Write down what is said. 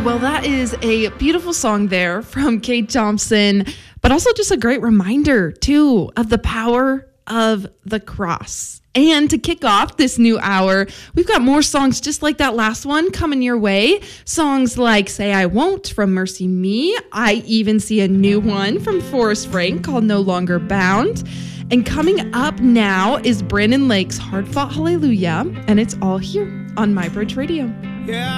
Well, that is a beautiful song there from Kate Thompson, but also just a great reminder, too, of the power of the cross. And to kick off this new hour, we've got more songs just like that last one coming your way. Songs like Say I Won't from Mercy Me. I even see a new one from Forrest Frank called No Longer Bound. And coming up now is Brandon Lake's Hard Fought Hallelujah, and it's all here on My Bridge Radio. Yeah.